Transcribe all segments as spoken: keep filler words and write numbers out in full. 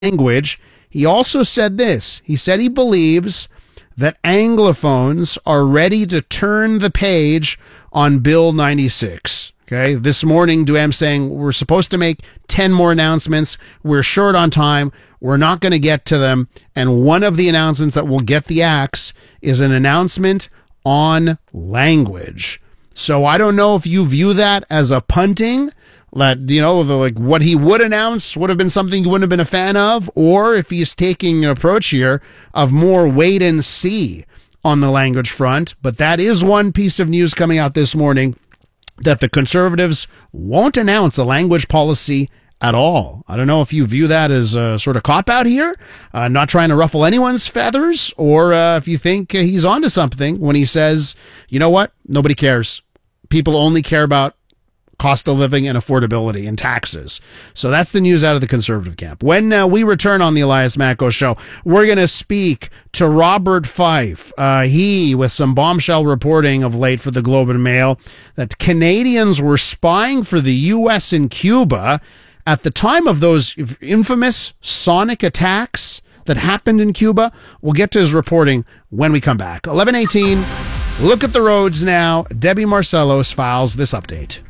language. He also said this. He said he believes that Anglophones are ready to turn the page on Bill ninety-six. Okay, this morning, Duham saying we're supposed to make ten more announcements. We're short on time. We're not going to get to them. And one of the announcements that will get the axe is an announcement on language. So I don't know if you view that as a punting, that, you know, the, like what he would announce would have been something you wouldn't have been a fan of, or if he's taking an approach here of more wait and see on the language front. But that is one piece of news coming out this morning, that the Conservatives won't announce a language policy at all. I don't know if you view that as a sort of cop-out here, uh, not trying to ruffle anyone's feathers, or uh, if you think he's onto something when he says, you know what, nobody cares. People only care about cost of living and affordability and taxes. So that's the news out of the Conservative camp. When uh, we return on the Elias Macko Show, we're going to speak to Robert Fife. Uh, he, with some bombshell reporting of late for the Globe and Mail, that Canadians were spying for the U S in Cuba at the time of those infamous sonic attacks that happened in Cuba. We'll get to his reporting when we come back. eleven eighteen, look at the roads now. Debbie Marcellos files this update.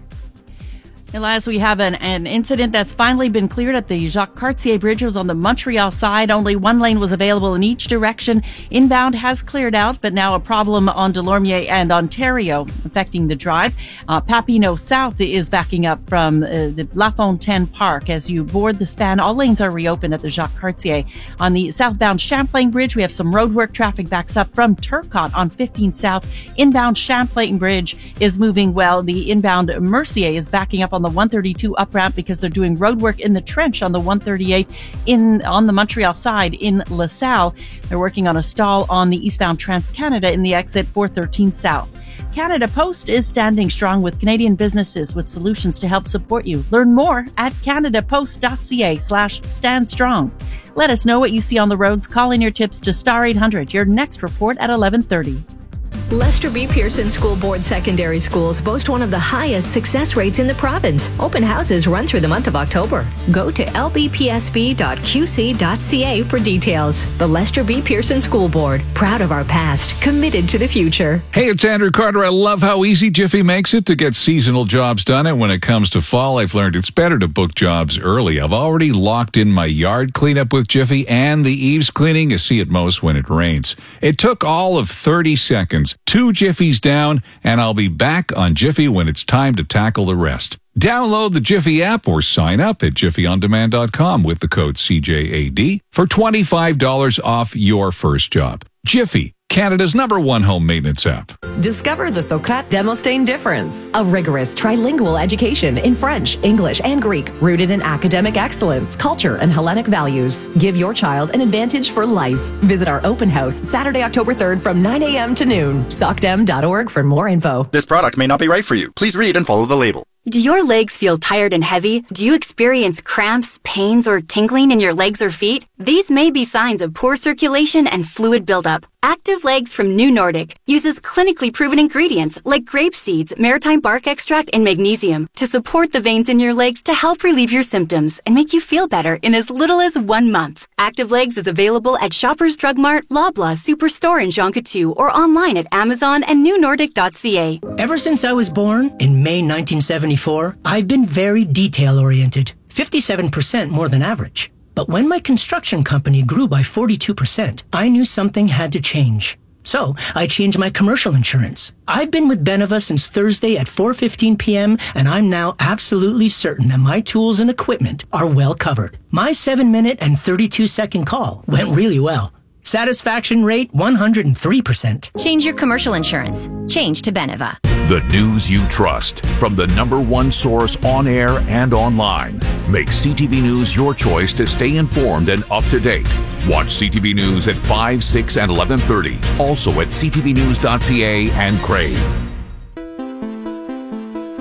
Elias, we have an, an incident that's finally been cleared at the Jacques Cartier Bridge. It was on the Montreal side. Only one lane was available in each direction. Inbound has cleared out, but now a problem on Delormier and Ontario affecting the drive. Uh, Papineau South is backing up from uh, the La Fontaine Park. As you board the span, all lanes are reopened at the Jacques Cartier. On the southbound Champlain Bridge, we have some roadwork. Traffic backs up from Turcotte on fifteen South. Inbound Champlain Bridge is moving well. The inbound Mercier is backing up on the one thirty-two up ramp because they're doing road work in the trench on the one thirty-eight in on the Montreal side in LaSalle. They're working on a stall on the eastbound Trans-Canada in the exit four thirteen South. Canada Post is standing strong with Canadian businesses with solutions to help support you. Learn more at canadapost.ca slash stand strong. Let us know what you see on the roads. Call in your tips to star eight hundred. Your next report at eleven thirty. Lester B. Pearson School Board Secondary Schools boast one of the highest success rates in the province. Open houses run through the month of October. Go to l b p s b dot q c dot c a for details. The Lester B. Pearson School Board, proud of our past, committed to the future. Hey, it's Andrew Carter. I love how easy Jiffy makes it to get seasonal jobs done. And when it comes to fall, I've learned it's better to book jobs early. I've already locked in my yard cleanup with Jiffy and the eaves cleaning you see at most when it rains. It took all of thirty seconds. Two Jiffies down, and I'll be back on Jiffy when it's time to tackle the rest. Download the Jiffy app or sign up at jiffy on demand dot com with the code C J A D for twenty-five dollars off your first job. Jiffy, Canada's number one home maintenance app. Discover the Socrate Demosthene difference. A rigorous trilingual education in French, English, and Greek, rooted in academic excellence, culture, and Hellenic values. Give your child an advantage for life. Visit our open house Saturday, October third from nine a.m. to noon. socdem dot org for more info. This product may not be right for you. Please read and follow the label. Do your legs feel tired and heavy? Do you experience cramps, pains, or tingling in your legs or feet? These may be signs of poor circulation and fluid buildup. Active Legs from New Nordic uses clinically proven ingredients like grape seeds, maritime bark extract, and magnesium to support the veins in your legs to help relieve your symptoms and make you feel better in as little as one month. Active Legs is available at Shoppers Drug Mart, Loblaw, Superstore, and Jean Coutu, or online at Amazon and new nordic dot c a. Ever since I was born in May nineteen seventy-four, I've been very detail-oriented, fifty-seven percent more than average. But when my construction company grew by forty-two percent, I knew something had to change. So I changed my commercial insurance. I've been with Beneva since Thursday at four fifteen p.m., and I'm now absolutely certain that my tools and equipment are well covered. My seven minute and thirty-two second call went really well. Satisfaction rate one hundred three percent. Change your commercial insurance. Change to Beneva. The news you trust from the number one source on air and online. Make C T V News your choice to stay informed and up to date. Watch C T V News at five, six, and eleven thirty. Also at c t v news dot c a and Crave.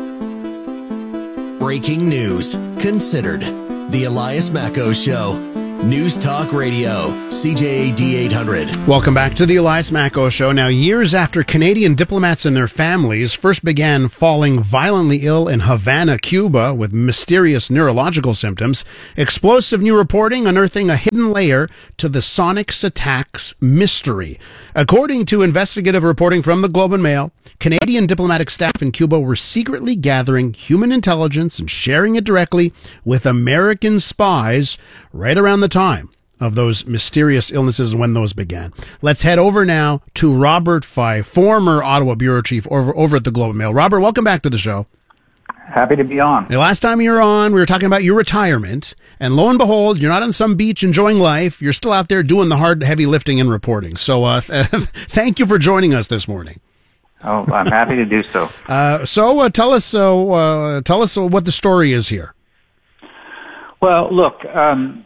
Breaking news. Considered. The Elias Macko Show. News Talk Radio, C J A D eight hundred. Welcome back to the Elias Macko Show. Now, years after Canadian diplomats and their families first began falling violently ill in Havana, Cuba, with mysterious neurological symptoms, explosive new reporting unearthing a hidden layer to the Sonics attacks mystery. According to investigative reporting from the Globe and Mail, Canadian diplomatic staff in Cuba were secretly gathering human intelligence and sharing it directly with American spies right around the time of those mysterious illnesses and when those began. Let's head over now to Robert Fife, former Ottawa bureau chief over, over at the Globe and Mail. Robert, welcome back to the show. Happy to be on. The last time you were on, we were talking about your retirement, and lo and behold, you're not on some beach enjoying life. You're still out there doing the hard, heavy lifting and reporting. So uh, thank you for joining us this morning. Oh, I'm happy to do so. Uh, so uh, tell us, uh, uh, tell us what the story is here. Well, look, um,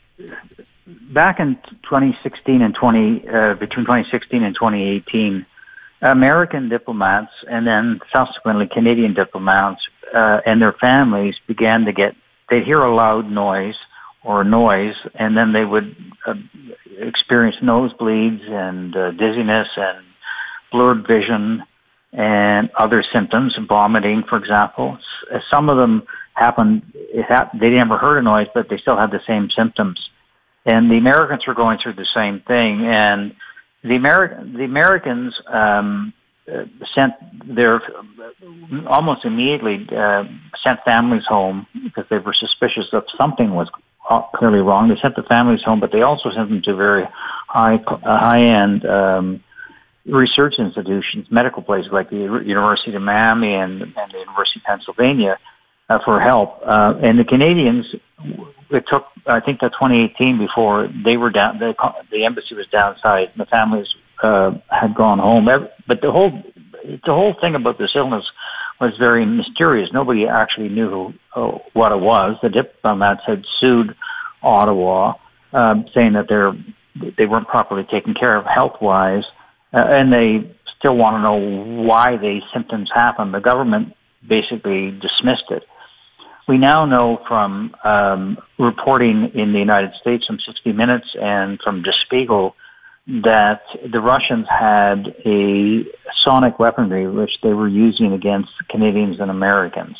back in twenty sixteen and twenty, uh, between twenty sixteen and twenty eighteen, American diplomats and then subsequently Canadian diplomats uh, and their families began to get, they'd hear a loud noise or noise, and then they would uh, experience nosebleeds and uh, dizziness and blurred vision and other symptoms, vomiting, for example. Some of them happened, it happened, they never heard a noise, but they still had the same symptoms. And the Americans were going through the same thing. And the Ameri- the Americans um, uh, sent their, almost immediately, uh, sent families home because they were suspicious that something was clearly wrong. They sent the families home, but they also sent them to very high, uh, high-end um, research institutions, medical places like the University of Miami and, and the University of Pennsylvania, Uh, for help. Uh, and the Canadians, it took, I think, that twenty eighteen before they were down, the, the embassy was downsized and the families uh, had gone home. But the whole, the whole thing about this illness was very mysterious. Nobody actually knew who, uh, what it was. The diplomats had sued Ottawa, uh, saying that they're, they weren't properly taken care of health-wise, uh, and they still want to know why these symptoms happened. The government basically dismissed it. We now know from um, reporting in the United States from sixty minutes and from Der Spiegel that the Russians had a sonic weaponry which they were using against Canadians and Americans.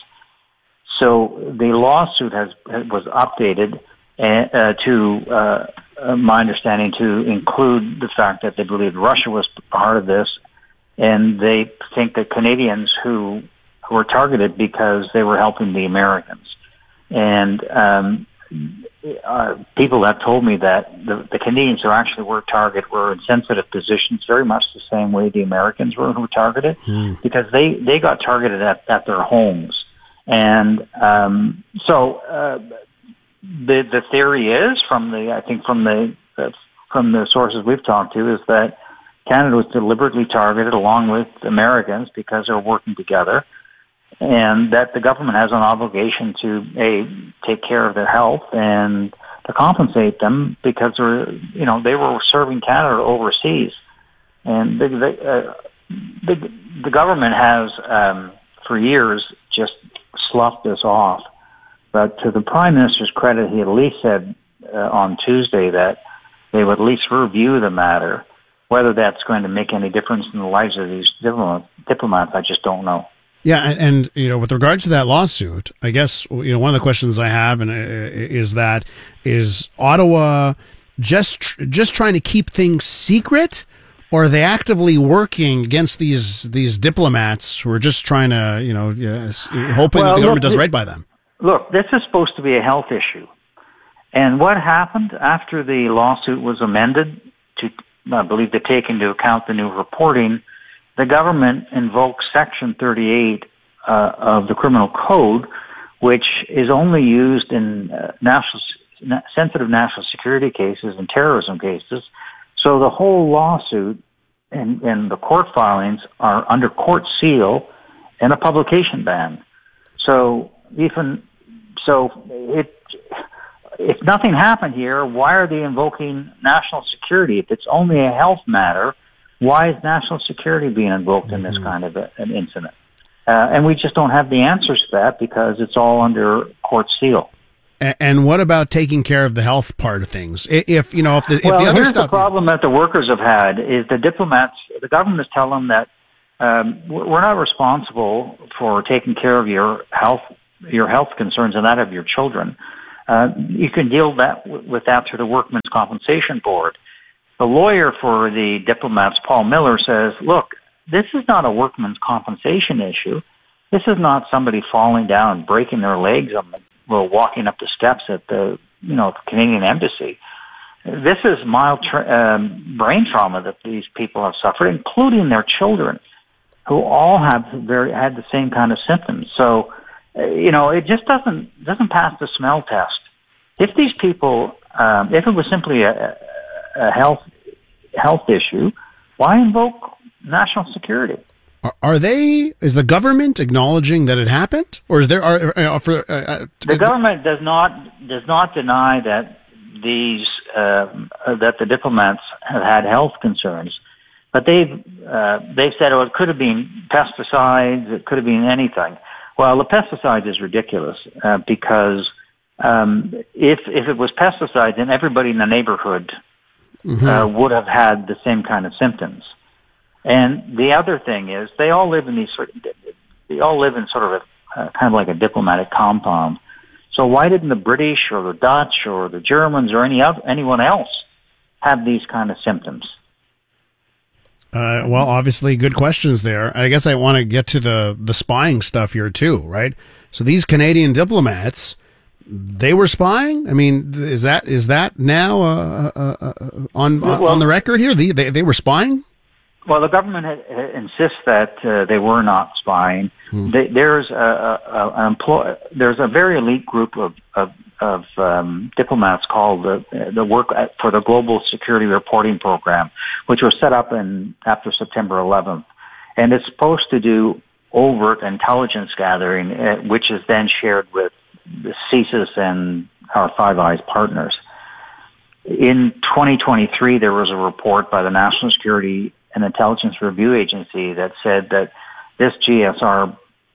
So the lawsuit has was updated uh, to, uh, my understanding, to include the fact that they believe Russia was part of this, and they think that Canadians who were targeted because they were helping the Americans. And um, uh, people have told me that the, the Canadians who actually were targeted were in sensitive positions, very much the same way the Americans were who were targeted, mm. because they, they got targeted at, at their homes. And um, so uh, the the theory is, from the I think from the uh, from the sources we've talked to, is that Canada was deliberately targeted along with Americans because they're working together, and that the government has an obligation to a take care of their health and to compensate them because they're, you know, they were serving Canada overseas, and the the, uh, the, the government has um, for years just sloughed this off. But to the Prime Minister's credit, he at least said uh, on Tuesday that they would at least review the matter. Whether that's going to make any difference in the lives of these diplomats, I just don't know. Yeah, and, and you know, with regards to that lawsuit, I guess you know one of the questions I have and uh, is that is Ottawa just tr- just trying to keep things secret, or are they actively working against these these diplomats who are just trying to you know yes, hoping well, that the government look, does right by them? Look, this is supposed to be a health issue, and what happened after the lawsuit was amended to, I believe, to take into account the new reporting, the government invoked Section thirty-eight uh, of the Criminal Code, which is only used in uh, national sensitive national security cases and terrorism cases. So the whole lawsuit and, and the court filings are under court seal and a publication ban. So even so, it. If nothing happened here, why are they invoking national security? If it's only a health matter, why is national security being invoked mm-hmm. in this kind of a, an incident? Uh, and we just don't have the answers to that because it's all under court seal. And what about taking care of the health part of things? If, you know, if the, if well, the other here's stuff... the problem that the workers have had is the diplomats, the government is telling them that um, we're not responsible for taking care of your health, your health concerns and that of your children. Uh, you can deal that with that through the Workmen's Compensation Board. The lawyer for the diplomats, Paul Miller, says, look, this is not a workmen's compensation issue. This is not somebody falling down, breaking their legs on the, well, walking up the steps at the, you know, the Canadian Embassy. This is mild tra- um, brain trauma that these people have suffered, including their children, who all have very had the same kind of symptoms. So, uh, you know, it just doesn't doesn't pass the smell test. If these people, um, if it was simply a, a health health issue, why invoke national security? Are, are they? Is the government acknowledging that it happened, or is there? Are, are, for, uh, uh, the government does not does not deny that these uh, that the diplomats have had health concerns, but they've uh, they've said, oh, it could have been pesticides, it could have been anything. Well, the pesticides is ridiculous uh, because um, if if it was pesticides, then everybody in the neighborhood mm-hmm. uh, would have had the same kind of symptoms. And the other thing is, they all live in these sort of, they all live in sort of a uh, kind of like a diplomatic compound. So why didn't the British or the Dutch or the Germans or any other, anyone else have these kind of symptoms? Uh, well, obviously, good questions there. I guess I want to get to the the spying stuff here too, right? So these Canadian diplomats, they were spying. I mean, is that is that now uh, uh, uh, on well, on the record here? They they, they were spying. Well, the government ha- ha- insists that uh, they were not spying. Hmm. They, there's a, a, a employ- there's a very elite group of of, of um, diplomats called the the work for the Global Security Reporting Program, which was set up in after September eleventh, and it's supposed to do overt intelligence gathering, uh, which is then shared with the CSIS and our Five Eyes partners. In twenty twenty-three, there was a report by the National Security and Intelligence Review Agency that said that this G S R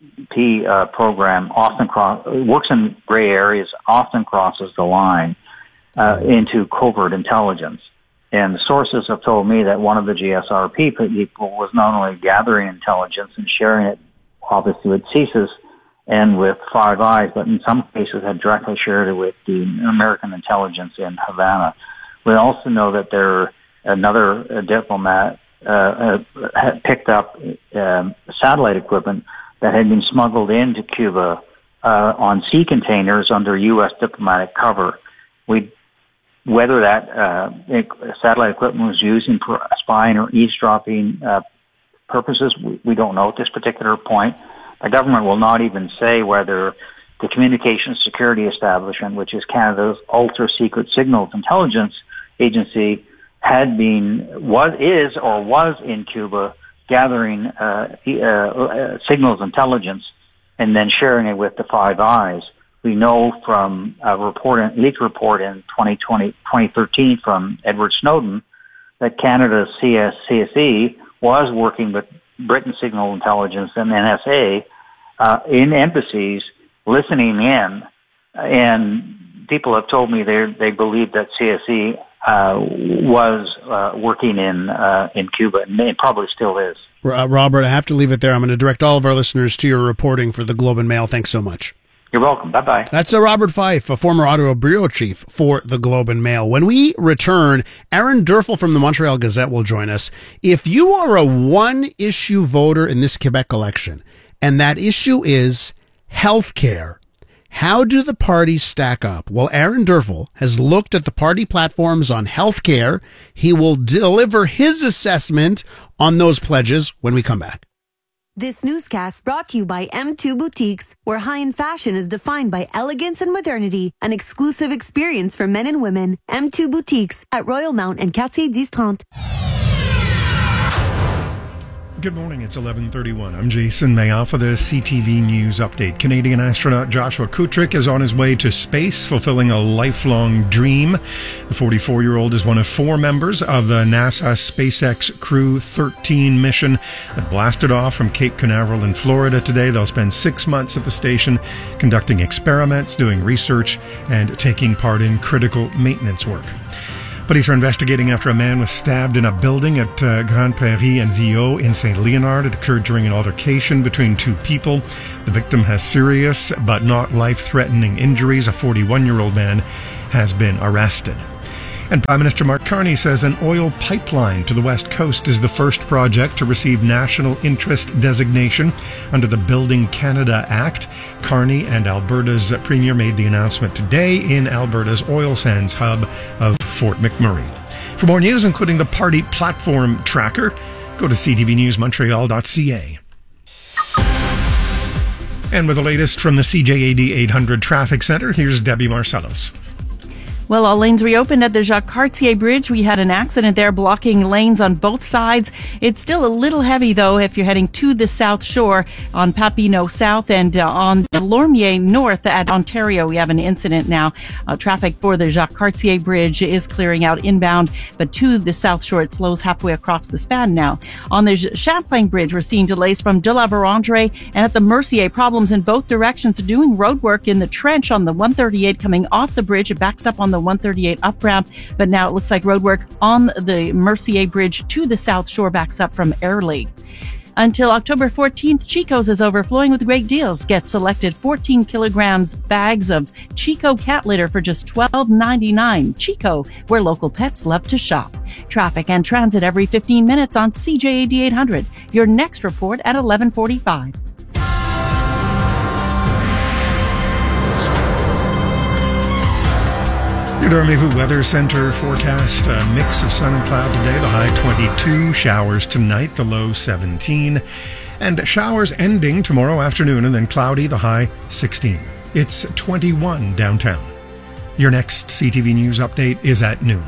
P uh, program often cross, works in gray areas, often crosses the line uh, into covert intelligence. And the sources have told me that one of the G S R P people was not only gathering intelligence and sharing it, obviously, with CSIS and with Five Eyes, but in some cases had directly shared it with the American intelligence in Havana. We also know that there another uh, diplomat Uh, uh, had picked up um, satellite equipment that had been smuggled into Cuba uh, on sea containers under U S diplomatic cover. We, whether that uh, satellite equipment was used in spying or eavesdropping uh, purposes, we, we don't know at this particular point. The government will not even say whether the Communications Security Establishment, which is Canada's ultra-secret signals intelligence agency, had been, was, is, or was in Cuba gathering uh, uh, signals intelligence and then sharing it with the Five Eyes. We know from a report, a leaked report in twenty twenty, twenty thirteen from Edward Snowden that Canada's C S E was working with Britain Signal Intelligence and N S A uh, in embassies, listening in, and people have told me they they believe that C S E Uh, was uh, working in uh, in Cuba, and it probably still is. Uh, Robert, I have to leave it there. I'm going to direct all of our listeners to your reporting for the Globe and Mail. Thanks so much. You're welcome. Bye-bye. That's a Robert Fife, a former Ottawa bureau chief for the Globe and Mail. When we return, Aaron Derfel from the Montreal Gazette will join us. If you are a one-issue voter in this Quebec election, and that issue is health care, how do the parties stack up? Well, Aaron Derfel has looked at the party platforms on healthcare. He will deliver his assessment on those pledges when we come back. This newscast brought to you by M two Boutiques, where high-end fashion is defined by elegance and modernity, an exclusive experience for men and women. M two Boutiques at Royal Mount and Quartier dix thirty. Good morning, it's eleven thirty-one. I'm Jason Mayoff for the C T V News Update. Canadian astronaut Joshua Kutrick is on his way to space, fulfilling a lifelong dream. The forty-four-year-old is one of four members of the NASA SpaceX Crew thirteen mission that blasted off from Cape Canaveral in Florida today. They'll spend six months at the station conducting experiments, doing research, and taking part in critical maintenance work. Police are investigating after a man was stabbed in a building at uh, Grande Prairie and Viau in Saint Leonard. It occurred during an altercation between two people. The victim has serious but not life-threatening injuries. A forty-one-year-old man has been arrested. And Prime Minister Mark Carney says an oil pipeline to the West Coast is the first project to receive national interest designation under the Building Canada Act. Carney and Alberta's Premier made the announcement today in Alberta's oil sands hub of Fort McMurray. For more news, including the party platform tracker, go to c t v news montreal dot c a. And with the latest from the C J A D eight hundred Traffic Center, here's Debbie Marcellos. Well, all lanes reopened at the Jacques Cartier Bridge. We had an accident there blocking lanes on both sides. It's still a little heavy, though, if you're heading to the South Shore on Papineau South and uh, on Lormier North at Ontario. We have an incident now. Uh, traffic for the Jacques Cartier Bridge is clearing out inbound, but to the South Shore, it slows halfway across the span now. On the Champlain Bridge, we're seeing delays from de la Vérendrye and at the Mercier. Problems in both directions. Doing road work in the trench on the one thirty-eight coming off the bridge. It backs up on the the one thirty-eight up ramp, but now it looks like roadwork on the Mercier Bridge to the South Shore backs up from Airlie. Until October fourteenth, Chico's is overflowing with great deals. Get selected fourteen kilograms bags of Chico cat litter for just twelve ninety-nine. Chico, where local pets love to shop. Traffic and transit every fifteen minutes on C J A D eight hundred. Your next report at eleven forty-five. Your Dormez-vous Weather Center forecast, a mix of sun and cloud today, the high twenty-two, showers tonight, the low seventeen, and showers ending tomorrow afternoon, and then cloudy, the high sixteen. It's twenty-one downtown. Your next C T V News update is at noon.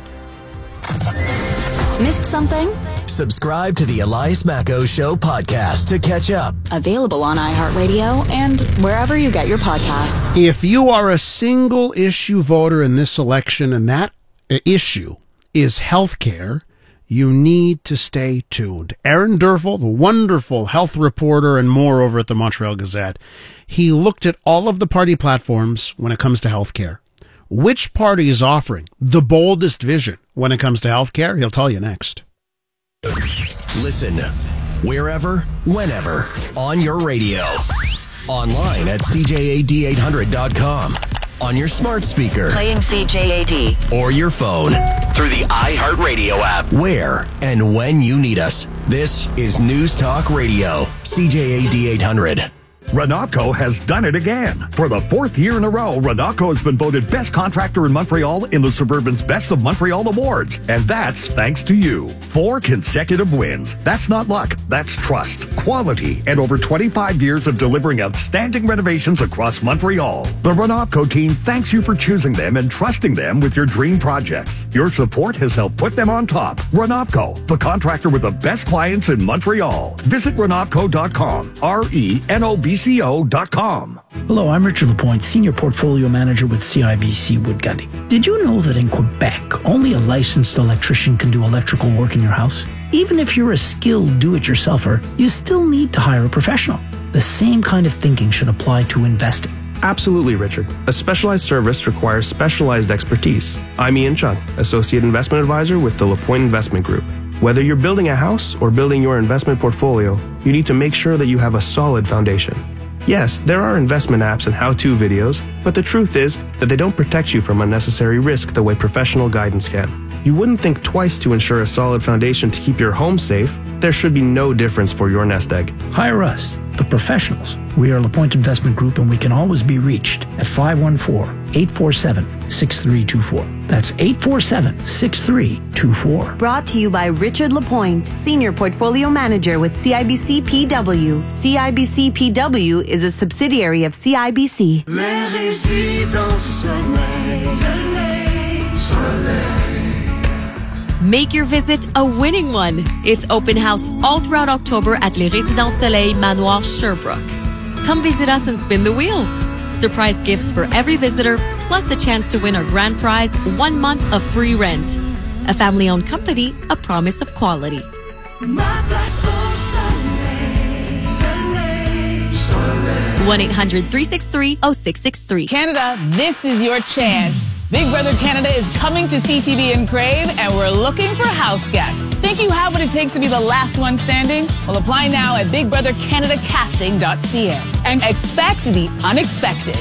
Missed something? Subscribe to the Elias Macco Show podcast to catch up. Available on iHeartRadio and wherever you get your podcasts. If you are a single issue voter in this election and that issue is healthcare, you need to stay tuned. Aaron Derfel, the wonderful health reporter and more over at the Montreal Gazette, he looked at all of the party platforms when it comes to healthcare. Which party is offering the boldest vision when it comes to healthcare? He'll tell you next. Listen wherever, whenever, on your radio. Online at c j a d eight hundred dot com. On your smart speaker. Playing C J A D. Or your phone. Through the iHeartRadio app. Where and when you need us. This is News Talk Radio. C J A D eight hundred. Renatco has done it again. For the fourth year in a row, Renatco has been voted best contractor in Montreal in the Suburban's Best of Montreal Awards. And that's thanks to you. Four consecutive wins. That's not luck. That's trust, quality, and over twenty-five years of delivering outstanding renovations across Montreal. The Renatco team thanks you for choosing them and trusting them with your dream projects. Your support has helped put them on top. Renatco, the contractor with the best clients in Montreal. Visit renatco dot com. R E N O B C O dot com. Hello, I'm Richard Lapointe, Senior Portfolio Manager with C I B C Wood Gundy. Did you know that in Quebec, only a licensed electrician can do electrical work in your house? Even if you're a skilled do-it-yourselfer, you still need to hire a professional. The same kind of thinking should apply to investing. Absolutely, Richard. A specialized service requires specialized expertise. I'm Ian Chung, Associate Investment Advisor with the Lapointe Investment Group. Whether you're building a house or building your investment portfolio, you need to make sure that you have a solid foundation. Yes, there are investment apps and how-to videos, but the truth is that they don't protect you from unnecessary risk the way professional guidance can. You wouldn't think twice to ensure a solid foundation to keep your home safe. There should be no difference for your nest egg. Hire us, the professionals. We are LaPointe Investment Group, and we can always be reached at five one four, eight four seven, six three two four. That's eight four seven, six three two four. Brought to you by Richard Lapointe, Senior Portfolio Manager with C I B C P W. C I B C P W is a subsidiary of C I B C. Les résidences soleil, soleil, soleil. Make your visit a winning one. It's open house all throughout October at Les Résidences Soleil Manoir Sherbrooke. Come visit us and spin the wheel. Surprise gifts for every visitor, plus a chance to win our grand prize, one month of free rent. A family-owned company, a promise of quality. one eight hundred, three six three, oh six six three. Canada, this is your chance. Big Brother Canada is coming to C T V in Crave, and we're looking for house guests. Think you have what it takes to be the last one standing? Well, apply now at big brother canada casting dot c a and expect the unexpected.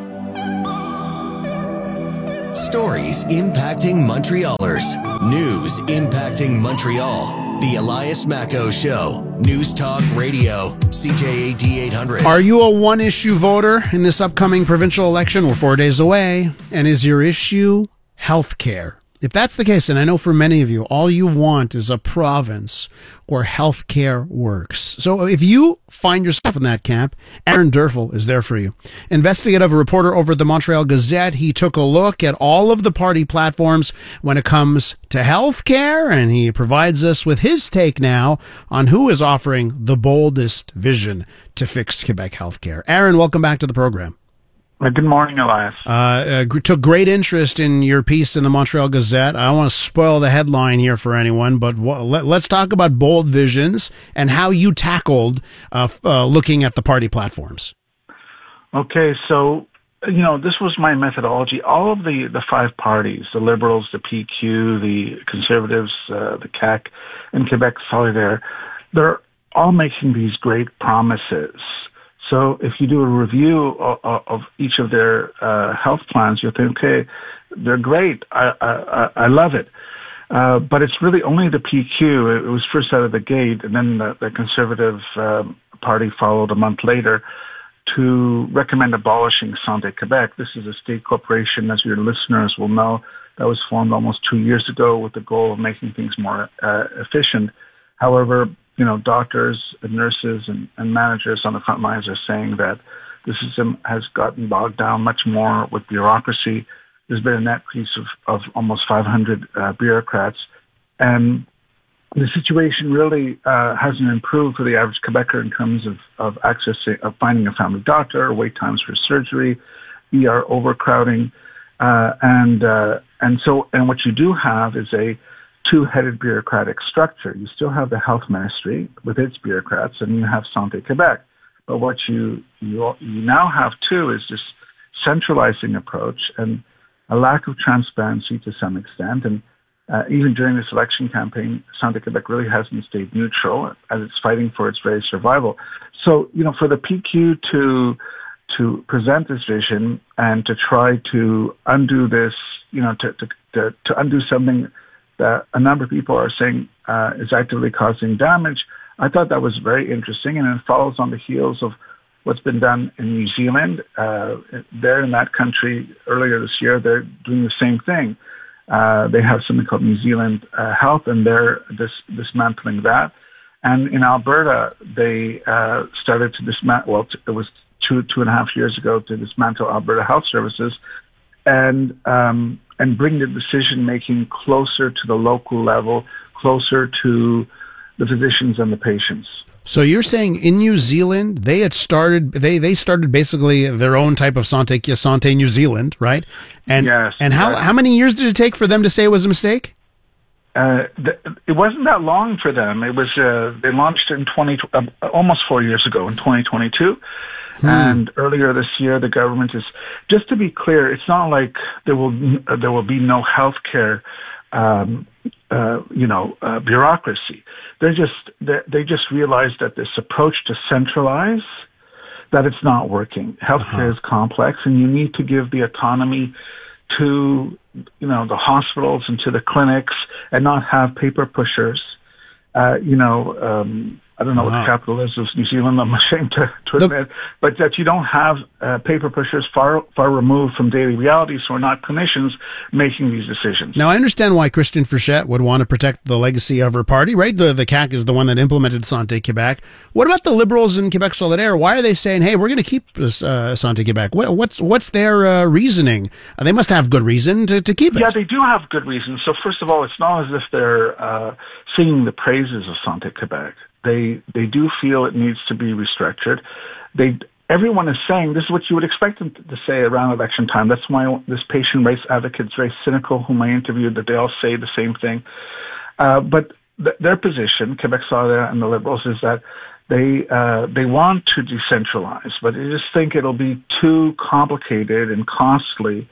Stories impacting Montrealers. News impacting Montreal. The Elias Macco Show. News Talk Radio. C J A D eight hundred. Are you a one-issue voter in this upcoming provincial election? We're four days away. And is your issue health care? If that's the case, and I know for many of you, all you want is a province where healthcare works. So if you find yourself in that camp, Aaron Durfel is there for you. Investigative reporter over at the Montreal Gazette, he took a look at all of the party platforms when it comes to healthcare, and he provides us with his take now on who is offering the boldest vision to fix Quebec healthcare. Aaron, welcome back to the program. Good morning, Elias. Uh, uh, took great interest in your piece in the Montreal Gazette. I don't want to spoil the headline here for anyone, but w- let, let's talk about bold visions and how you tackled uh, uh, looking at the party platforms. Okay, so, you know, this was my methodology. All of the, the five parties, the Liberals, the P Q, the Conservatives, uh, the C A Q, and Quebec Solidaire, they're all making these great promises. So if you do a review of, of each of their uh, health plans, you'll think, okay, they're great. I I, I love it. Uh, but it's really only the P Q. It was first out of the gate, and then the, the Conservative um, Party followed a month later to recommend abolishing Santé Québec. This is a state corporation, as your listeners will know, that was formed almost two years ago with the goal of making things more uh, efficient. However, you know, doctors and nurses and, and managers on the front lines are saying that the system has gotten bogged down much more with bureaucracy. There's been a net increase of, of almost five hundred uh, bureaucrats. And the situation really uh, hasn't improved for the average Quebecer in terms of, of access to of finding a family doctor, wait times for surgery, E R overcrowding. Uh, and, uh, and so, and what you do have is a two-headed bureaucratic structure. You still have the health ministry with its bureaucrats, and you have Santé Québec. But what you, you you now have too is this centralizing approach and a lack of transparency to some extent. And uh, even during this election campaign, Santé Québec really hasn't stayed neutral as it's fighting for its very survival. So, you know, for the P Q to to present this vision and to try to undo this, you know, to to to, to undo something that a number of people are saying uh, is actively causing damage, I thought that was very interesting, and it follows on the heels of what's been done in New Zealand. Uh, there in that country earlier this year, they're doing the same thing. Uh, they have something called New Zealand uh, Health, and they're dis- dismantling that. And in Alberta, they uh, started to dismantle, well, it was two, two and a half years ago, to dismantle Alberta Health Services and um, and bring the decision-making closer to the local level, closer to the physicians and the patients. So you're saying in New Zealand, they had started, they, they started basically their own type of Santé, Santé New Zealand, right? And, yes. And how, how many years did it take for them to say it was a mistake? Uh, th- it wasn't that long for them. It was, uh, they launched in twenty, uh, almost four years ago in twenty twenty-two. Hmm. And earlier this year, the government is, just to be clear, it's not like there will uh, there will be no healthcare, um, uh, you know, uh, bureaucracy. They're just they they just realized that this approach to centralize, that it's not working. Healthcare uh-huh. is complex, and you need to give the autonomy to, you know, the hospitals and to the clinics, and not have paper pushers, uh, you know. Um, I don't know wow. what the capital is of New Zealand, I'm ashamed to, to admit, but that you don't have uh, paper pushers far far removed from daily realities who are not clinicians making these decisions. Now, I understand why Christine Frechette would want to protect the legacy of her party, right? The, the C A Q is the one that implemented Santé Québec. What about the Liberals in Quebec Solidaire? Why are they saying, hey, we're going to keep this uh, Santé Québec? What, what's what's their uh, reasoning? Uh, they must have good reason to, to keep it. Yeah, they do have good reason. So first of all, it's not as if they're uh, singing the praises of Santé Québec. They they do feel it needs to be restructured. They everyone is saying this is what you would expect them to say around election time. That's why this patient rights advocate's very cynical, whom I interviewed, that they all say the same thing. Uh, but th- their position, Quebec Solidaire and the Liberals, is that they uh, they want to decentralize, but they just think it'll be too complicated and costly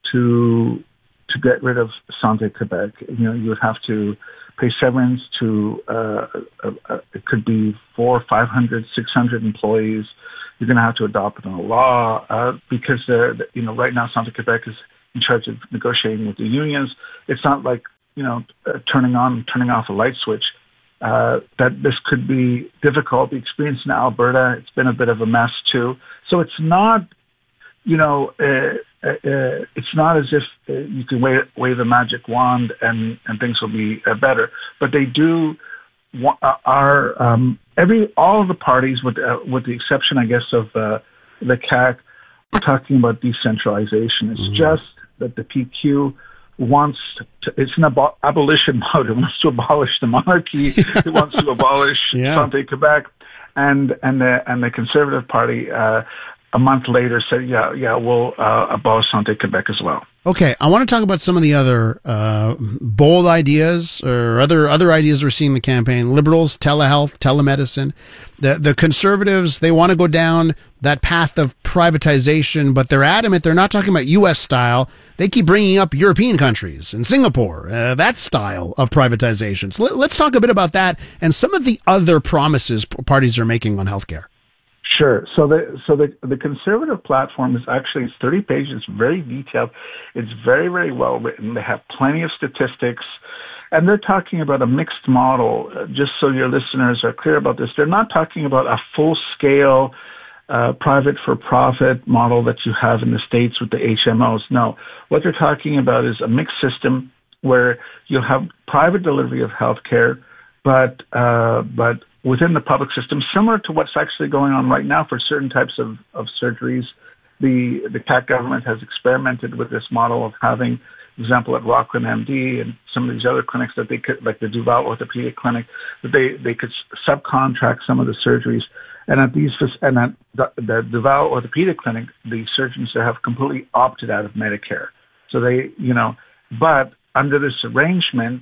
to to get rid of Santé Québec. You know, you would have to pay severance to, uh, uh, uh, it could be four, five hundred, six hundred employees. You're going to have to adopt a law, uh, because, uh, you know, right now Santé Québec is in charge of negotiating with the unions. It's not like, you know, uh, turning on, turning off a light switch. Uh, that this could be difficult. The experience in Alberta, it's been a bit of a mess too. So it's not, you know, uh, uh, uh, it's not as if uh, you can wave, wave a magic wand and, and things will be uh, better. But they do want, uh, are um, every all of the parties, with uh, with the exception, I guess, of uh, the C A C, are talking about decentralization. It's mm-hmm. just that the P Q wants to, it's an abo- abolition mode. It wants to abolish the monarchy. It wants to abolish yeah. Santé Québec, and and the and the Conservative Party uh, a month later said, yeah, yeah, we'll uh, abolish Santé Québec as well. Okay, I want to talk about some of the other uh, bold ideas or other other ideas we're seeing in the campaign. Liberals, telehealth, telemedicine. The the Conservatives, they want to go down that path of privatization, but they're adamant they're not talking about U S style. They keep bringing up European countries and Singapore, uh, that style of privatization. So let, let's talk a bit about that and some of the other promises parties are making on healthcare. Sure. So the so the the Conservative platform is actually it's thirty pages, very detailed. It's very, very well written. They have plenty of statistics, and they're talking about a mixed model. Uh, just so your listeners are clear about this, they're not talking about a full scale uh, private for profit model that you have in the States with the H M Os. No, what they're talking about is a mixed system where you'll have private delivery of healthcare, but uh, but within the public system, similar to what's actually going on right now for certain types of, of surgeries. The the C A C government has experimented with this model of having, for example, at Rockland M D and some of these other clinics that they could, like the Duval Orthopedic Clinic, that they, they could subcontract some of the surgeries. And at these and at the, the Duval Orthopedic Clinic, the surgeons there have completely opted out of Medicare. So they, you know, but under this arrangement,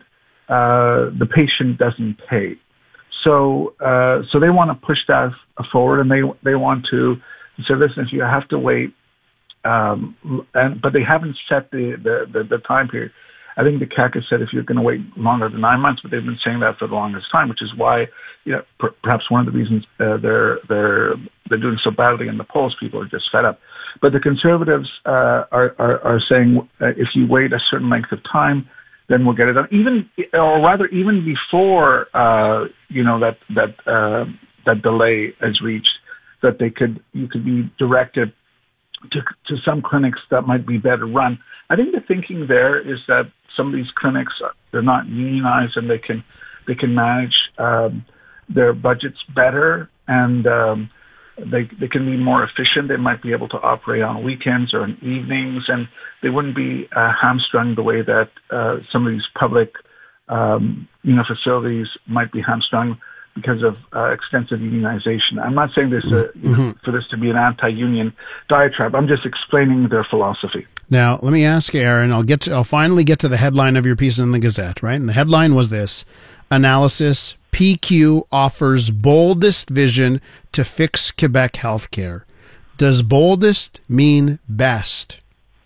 uh, the patient doesn't pay. So, uh, so they want to push that forward, and they they want to say, listen, if you have to wait, um, and but they haven't set the, the, the, the time period. I think the C A C has said if you're going to wait longer than nine months, but they've been saying that for the longest time, which is why, you know, per, perhaps one of the reasons uh, they're they're they're doing so badly in the polls. People are just fed up. But the Conservatives uh, are, are are saying uh, if you wait a certain length of time, then we'll get it done. Even, or rather, even before uh, you know that that uh, that delay is reached, that they could you could be directed to to some clinics that might be better run. I think the thinking there is that some of these clinics they're not unionized and they can they can manage um, their budgets better and um, they they can be more efficient. They might be able to operate on weekends or in evenings, and they wouldn't be uh, hamstrung the way that uh, some of these public um, you know facilities might be hamstrung because of uh, extensive unionization. I'm not saying this uh, you know, mm-hmm. for this to be an anti-union diatribe. I'm just explaining their philosophy. Now, let me ask Aaron. I'll get to, I'll finally get to the headline of your piece in the Gazette, right? And the headline was this: analysis. P Q offers boldest vision to fix Quebec healthcare. Does boldest mean best?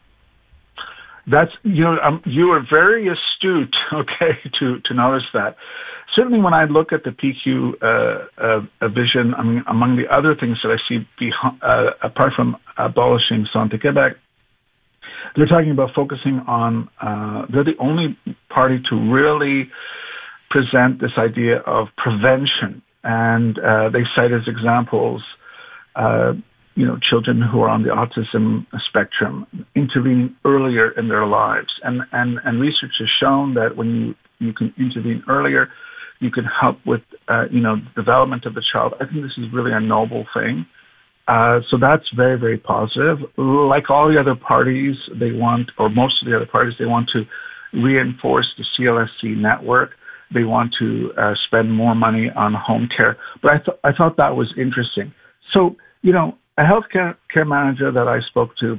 That's, you know, um, you are very astute, okay, to, to notice that. Certainly when I look at the P Q uh, uh, vision, I mean, among the other things that I see, behind, uh, apart from abolishing Santé Québec, they're talking about focusing on, uh, they're the only party to really present this idea of prevention And uh, they cite as examples, uh, you know, children who are on the autism spectrum intervening earlier in their lives. And, and, and research has shown that when you, you can intervene earlier, you can help with, uh, you know, the development of the child. I think this is really a noble thing. Uh, so that's very, very positive. Like all the other parties, they want, or most of the other parties, they want to reinforce the C L S C network. They want to uh, spend more money on home care. But I, th- I thought that was interesting. So, you know, a healthcare care manager that I spoke to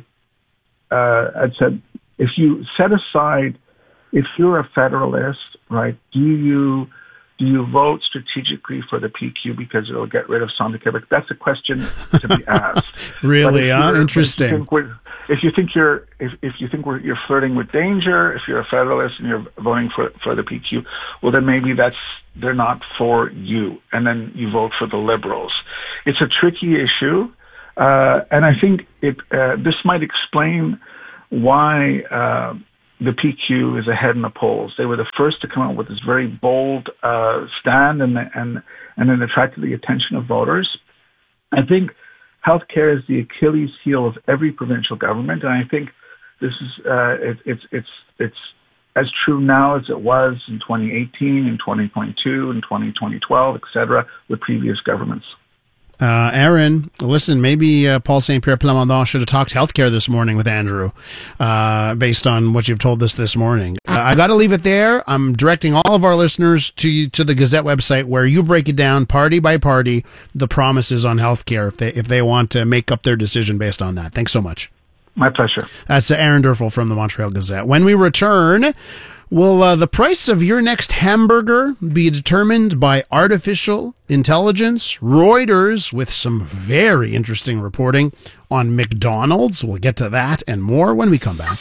uh, had said, if you set aside, if you're a federalist, right, do you do you vote strategically for the P Q because it'll get rid of Santé Québec? That's a question to be asked. Really, huh? Interesting. If you think you're if, if you think we're, you're flirting with danger, if you're a federalist and you're voting for for the P Q, well then maybe that's they're not for you, and then you vote for the Liberals. It's a tricky issue, uh, and I think it uh, this might explain why uh, the P Q is ahead in the polls. They were the first to come out with this very bold uh, stand, and and and then attracted the attention of voters. I think healthcare is the Achilles heel of every provincial government, and I think this is uh, it, it's it's it's as true now as it was in twenty eighteen, in twenty twenty-two, in twenty twelve, et cetera, with previous governments. Uh, Aaron, listen, maybe uh, Paul Saint Pierre Plamondon should have talked healthcare this morning with Andrew, uh, based on what you've told us this morning. Uh, I got to leave it there. I'm directing all of our listeners to to the Gazette website where you break it down party by party, the promises on healthcare if they if they want to make up their decision based on that. Thanks so much. My pleasure. That's uh, Aaron Derfel from the Montreal Gazette. When we return, will uh, the price of your next hamburger be determined by artificial intelligence? Reuters with some very interesting reporting on McDonald's. We'll get to that and more when we come back.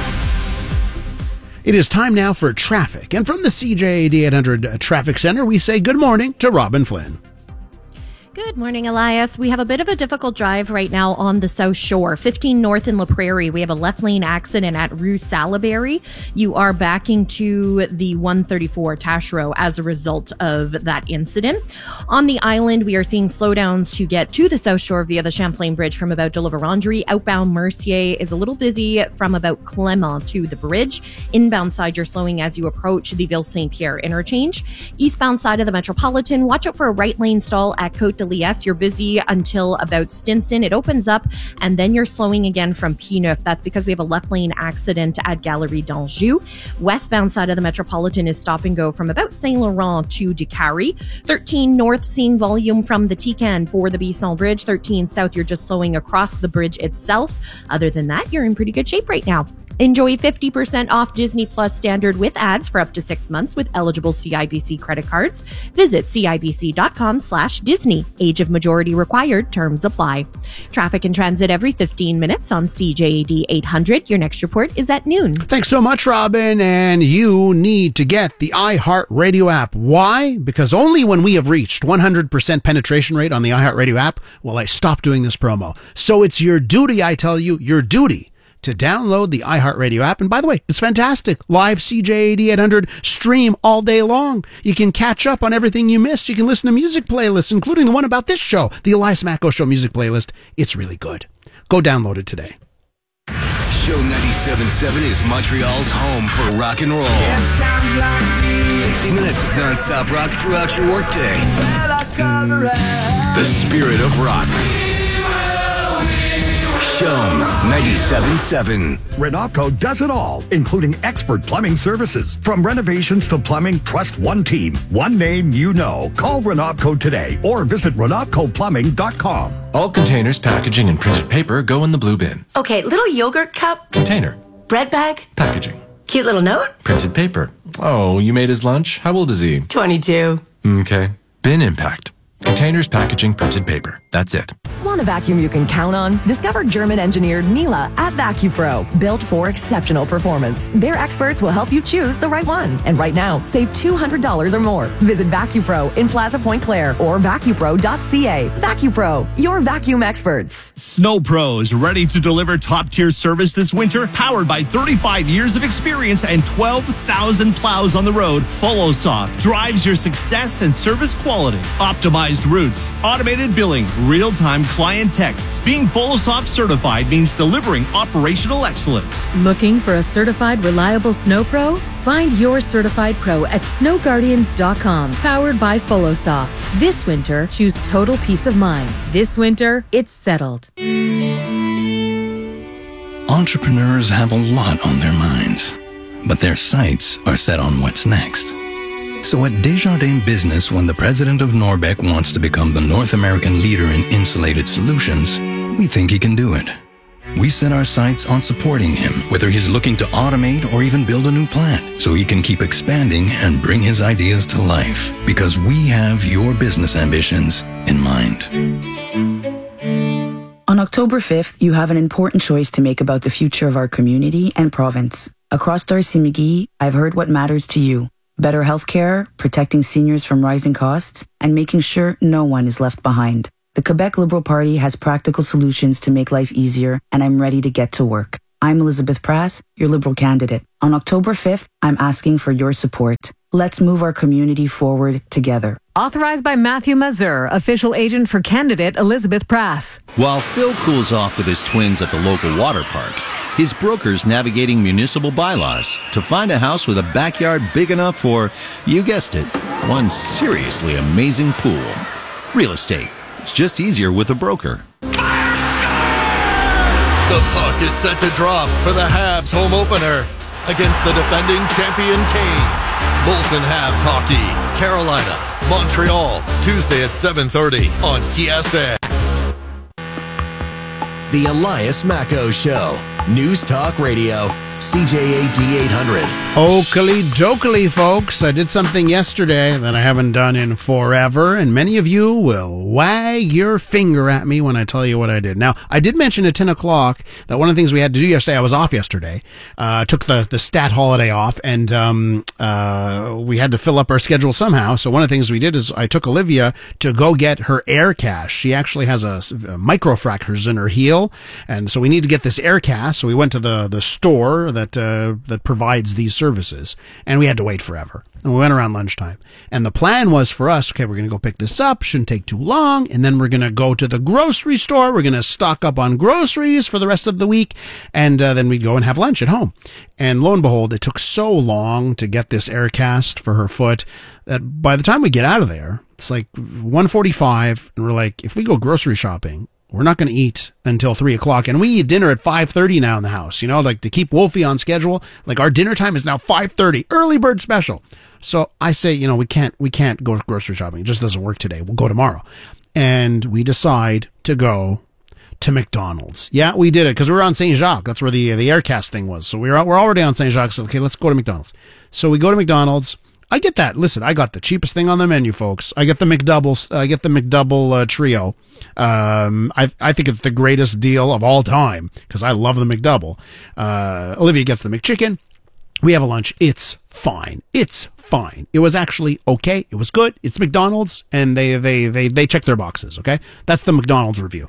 It is time now for traffic. And from the C J A D eight hundred Traffic Center, we say good morning to Robin Flynn. Good morning, Elias. We have a bit of a difficult drive right now on the South Shore. fifteen North in La Prairie. We have a left lane accident at Rue Salaberry. You are backing to the one thirty-four Taschereau as a result of that incident. On the island, we are seeing slowdowns to get to the South Shore via the Champlain Bridge from about de la Vérendrye. Outbound Mercier is a little busy from about Clement to the bridge. Inbound side, you're slowing as you approach the Ville Saint Pierre interchange. Eastbound side of the Metropolitan, watch out for a right lane stall at Côte de Liesse. You're busy until about Stinson. It opens up and then you're slowing again from P9. That's because we have a left lane accident at Galerie d'Anjou. Westbound side of the Metropolitan is stop and go from about Saint Laurent to Décarie. thirteen North seeing volume from the Tican for the Bisson Bridge. thirteen South, you're just slowing across the bridge itself. Other than that, you're in pretty good shape right now. Enjoy fifty percent off Disney Plus Standard with ads for up to six months with eligible C I B C credit cards. Visit cibc.com slash Disney. Age of majority required. Terms apply. Traffic and transit every fifteen minutes on C J A D eight hundred. Your next report is at noon. Thanks so much, Robin. And you need to get the iHeartRadio app. Why? Because only when we have reached one hundred percent penetration rate on the iHeartRadio app will I stop doing this promo. So it's your duty, I tell you, your duty to download the iHeartRadio app. And by the way, it's fantastic. Live C J A D eight hundred stream all day long. You can catch up on everything you missed. You can listen to music playlists, including the one about this show, the Elias Macko Show music playlist. It's really good. Go download it today. Show ninety-seven point seven is Montreal's home for rock and roll. sixty minutes of non-stop rock throughout your workday. The spirit of rock. Show ninety-seven point seven. Renopco does it all, including expert plumbing services. From renovations to plumbing, trust one team, one name you know. Call Renopco today or visit renopco plumbing dot com. All containers, packaging, and printed paper go in the blue bin. Okay, little yogurt cup. Container. Bread bag. Packaging. Cute little note. Printed paper. Oh, you made his lunch? How old is he? twenty-two. Okay. Bin impact. Containers, packaging, printed paper. That's That's it. Want a vacuum you can count on? Discover German-engineered Miele at VacuPro, built for exceptional performance. Their experts will help you choose the right one. And right now, save two hundred dollars or more. Visit VacuPro in Plaza Point Claire or vacupro dot c a. VacuPro, your vacuum experts. Snow Pros, ready to deliver top-tier service this winter? Powered by thirty-five years of experience and twelve thousand plows on the road, FoloSoft drives your success and service quality. Optimized routes, automated billing, real-time client texts. Being FoloSoft certified means delivering operational excellence. Looking for a certified, reliable Snow Pro? Find your certified pro at snow guardians dot com. Powered by FoloSoft. This winter, choose total peace of mind. This winter, it's settled. Entrepreneurs have a lot on their minds, but their sights are set on what's next. So at Desjardins Business, when the president of Norbec wants to become the North American leader in insulated solutions, we think he can do it. We set our sights on supporting him, whether he's looking to automate or even build a new plant, so he can keep expanding and bring his ideas to life, because we have your business ambitions in mind. On October fifth, you have an important choice to make about the future of our community and province. Across Darcy-McGee, I've heard what matters to you. Better healthcare, protecting seniors from rising costs, and making sure no one is left behind. The Quebec Liberal Party has practical solutions to make life easier, and I'm ready to get to work. I'm Elizabeth Prass, your Liberal candidate. On October fifth, I'm asking for your support. Let's move our community forward together. Authorized by Matthew Mazur, official agent for candidate Elizabeth Prass. While Phil cools off with his twins at the local water park, his broker's navigating municipal bylaws to find a house with a backyard big enough for, you guessed it, one seriously amazing pool. Real estate. It's just easier with a broker. The puck is set to drop for the Habs home opener against the defending champion Canes. Molson Habs Hockey, Carolina, Montreal, Tuesday at seven thirty on T S N. The Elias Macco Show. News Talk Radio. C J A D eight hundred. Oakley dokely, folks. I did something yesterday that I haven't done in forever, and many of you will wag your finger at me when I tell you what I did. Now, I did mention at ten o'clock that one of the things we had to do yesterday, I was off yesterday, uh, took the, the stat holiday off, and um, uh, we had to fill up our schedule somehow. So one of the things we did is I took Olivia to go get her air cast. She actually has a, a microfractures in her heel, and so we need to get this air cast. So we went to the, the store that uh, that provides these services, and we had to wait forever. And we went around lunchtime, and the plan was for us, okay, we're going to go pick this up, shouldn't take too long, and then we're going to go to the grocery store, we're going to stock up on groceries for the rest of the week, and uh, then we'd go and have lunch at home. And lo and behold, it took so long to get this air cast for her foot that by the time we get out of there, it's like one forty-five, and we're like, if we go grocery shopping, we're not going to eat until three o'clock, and we eat dinner at five thirty now in the house, you know, like to keep Wolfie on schedule. Like our dinner time is now five thirty, early bird special. So I say, you know, we can't, we can't go grocery shopping. It just doesn't work today. We'll go tomorrow. And we decide to go to McDonald's. Yeah, we did it because we were on Saint Jacques. That's where the, the Aircast thing was. So we were, we're already on Saint Jacques. So, okay, let's go to McDonald's. So we go to McDonald's. I get that. Listen, I got the cheapest thing on the menu, folks. I get the McDouble. I get the McDouble uh, trio. Um, I I think it's the greatest deal of all time because I love the McDouble. Uh, Olivia gets the McChicken. We have a lunch. It's fine. It's fine. It was actually okay. It was good. It's McDonald's, and they they they they check their boxes. Okay, that's the McDonald's review.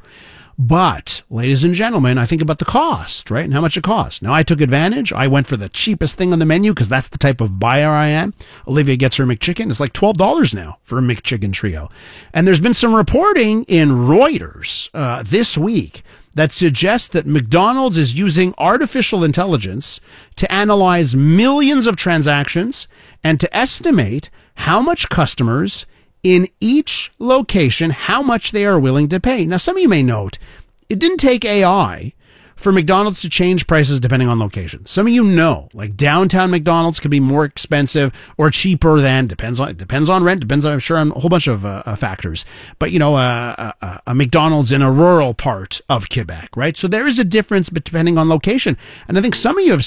But, ladies and gentlemen, I think about the cost, right? And how much it costs. Now, I took advantage. I went for the cheapest thing on the menu because that's the type of buyer I am. Olivia gets her McChicken. It's like twelve dollars now for a McChicken trio. And there's been some reporting in Reuters uh, this week that suggests that McDonald's is using artificial intelligence to analyze millions of transactions and to estimate how much customers in each location, how much they are willing to pay. Now, some of you may note, it didn't take A I for McDonald's to change prices depending on location. Some of you know, like downtown McDonald's could be more expensive or cheaper than, depends on, it depends on rent, depends, I'm sure, on a whole bunch of uh, factors. But, you know, uh, a, a McDonald's in a rural part of Quebec, right? So there is a difference depending on location. And I think some of you have seen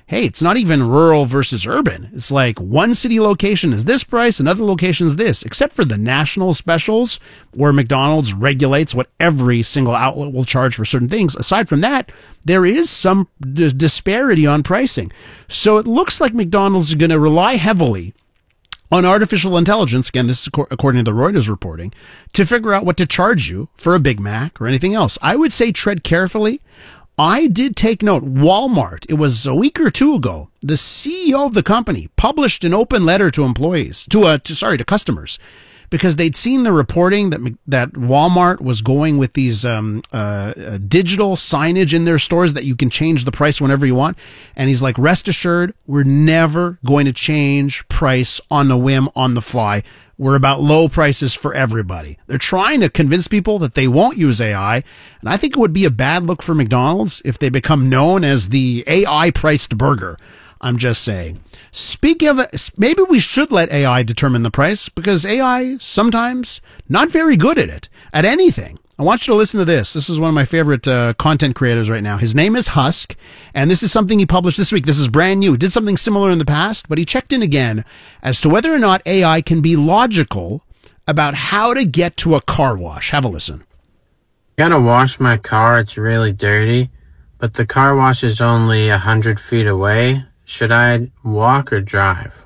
hey, it's not even rural versus urban. It's like one city location is this price, another location is this, except for the national specials where McDonald's regulates what every single outlet will charge for certain things. Aside from that, there is some d- disparity on pricing. So it looks like McDonald's is going to rely heavily on artificial intelligence, again, this is according to the Reuters reporting, to figure out what to charge you for a Big Mac or anything else. I would say tread carefully. I did take note. Walmart, it was a week or two ago, the C E O of the company published an open letter to employees, to, uh, to sorry, to customers, because they'd seen the reporting that that Walmart was going with these um, uh, uh, digital signage in their stores that you can change the price whenever you want. And he's like, rest assured, we're never going to change price on the whim, on the fly. We're about low prices for everybody. They're trying to convince people that they won't use A I. And I think it would be a bad look for McDonald's if they become known as the A I-priced burger. I'm just saying. Speaking of it, maybe we should let A I determine the price, because A I sometimes not very good at it, at anything. I want you to listen to this. This is one of my favorite uh, content creators right now. His name is Husk, and this is something he published this week. This is brand new. He did something similar in the past, but he checked in again as to whether or not A I can be logical about how to get to a car wash. Have a listen. Gotta wash my car. It's really dirty, but the car wash is only a hundred feet away. Should I walk or drive?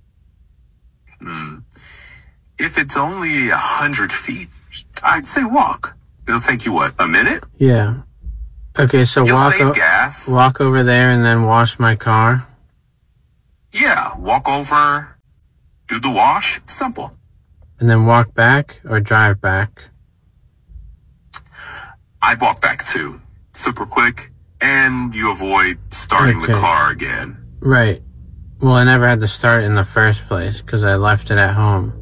Mm. If it's only a hundred feet, I'd say walk. It'll take you, what, a minute? Yeah. Okay, so You'll walk, save o- gas. walk over there and then wash my car? Yeah, walk over, do the wash. Simple. And then walk back or drive back? I'd walk back too. Super quick, and you avoid starting Okay. the car again. Right. Well, I never had to start in the first place because I left it at home.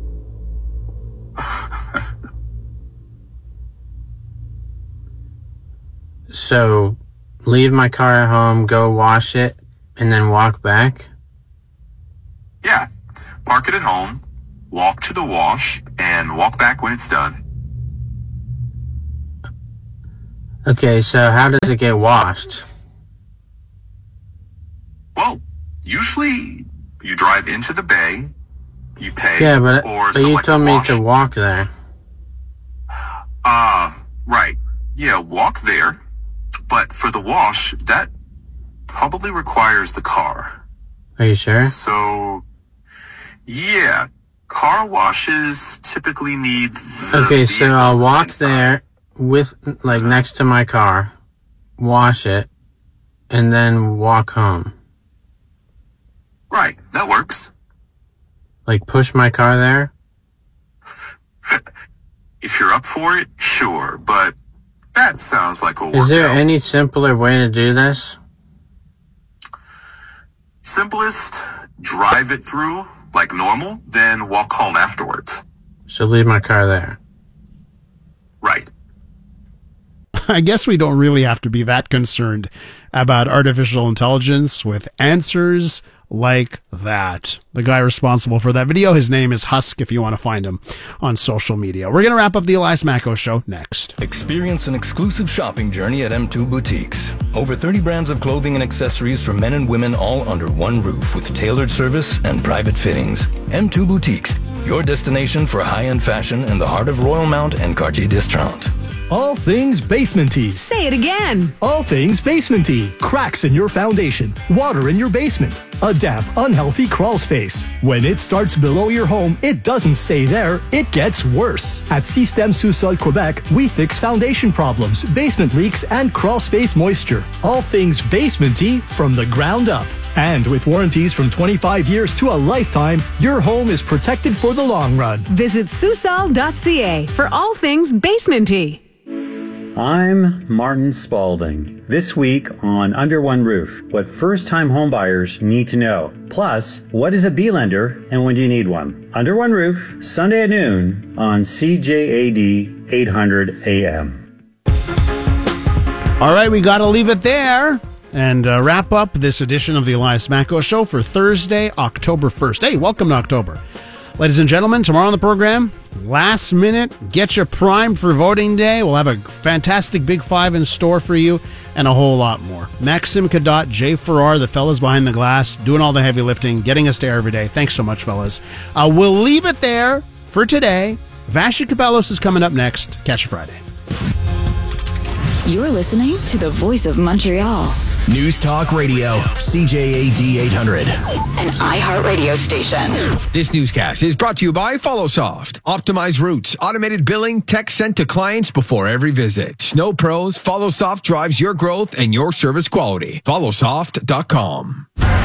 So, leave my car at home, go wash it, and then walk back? Yeah, park it at home, walk to the wash, and walk back when it's done. Okay, so how does it get washed? Well, usually you drive into the bay, you pay, Yeah, but, or but you select told a me wash. to walk there. Uh, right. Yeah, walk there. But for the wash, that probably requires the car. Are you sure? So, yeah, car washes typically need the Okay, so vehicle I'll walk inside. there with, like, next to my car, wash it, and then walk home. Right, that works. Like, push my car there? If you're up for it, sure, but that sounds like a workout. Is there any simpler way to do this? Simplest, drive it through like normal, then walk home afterwards. So leave my car there. Right. I guess we don't really have to be that concerned about artificial intelligence with answers like that. The guy responsible for that video, his name is Husk, if you want to find him on social media. We're going to wrap up the Elias Macko Show next. Experience an exclusive shopping journey at M two Boutiques. Over thirty brands of clothing and accessories for men and women, all under one roof with tailored service and private fittings. M two Boutiques, your destination for high-end fashion in the heart of Royal Mount and Cartier d'Estrade. All things basement-y. Say it again. All things basement-y. Cracks in your foundation. Water in your basement. A damp, unhealthy crawl space. When it starts below your home, it doesn't stay there. It gets worse. At Système Sous-Sol Quebec, we fix foundation problems, basement leaks, and crawl space moisture. All things basement-y from the ground up. And with warranties from twenty-five years to a lifetime, your home is protected for the long run. Visit Susol dot c a for all things basement-y. I'm Martin Spalding. This week on Under One Roof, what first-time homebuyers need to know. Plus, what is a B-lender and when do you need one? Under One Roof, Sunday at noon on C J A D eight hundred A M. All right, we got to leave it there and uh, wrap up this edition of the Elias Macko Show for Thursday, October first. Hey, welcome to October. Ladies and gentlemen, tomorrow on the program, last minute, get you primed for voting day. We'll have a fantastic Big Five in store for you and a whole lot more. Maxim Cadotte, Jay Farrar, the fellas behind the glass, doing all the heavy lifting, getting us there every day. Thanks so much, fellas. Uh, we'll leave it there for today. Vassy Kapelos is coming up next. Catch you Friday. You're listening to the Voice of Montreal. News Talk Radio, C J A D eight hundred. An iHeartRadio station. This newscast is brought to you by FollowSoft. Optimize routes, automated billing, text sent to clients before every visit. Snow Pros, FollowSoft drives your growth and your service quality. follow soft dot com.